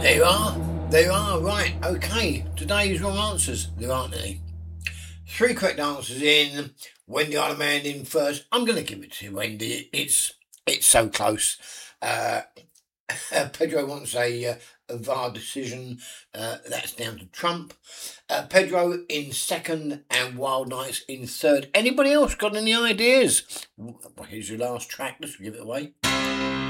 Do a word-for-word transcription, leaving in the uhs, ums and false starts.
There you are. There you are. Right. Okay. Today's wrong answers. There aren't any. Three correct answers in. Wendy Island in first. I'm going to give it to Wendy. It's it's so close. Uh, Pedro wants a, uh, a V A R decision. Uh, that's down to Trump. Uh, Pedro in second and Wild Nights in third. Anybody else got any ideas? Well, here's your last track. Let's give it away.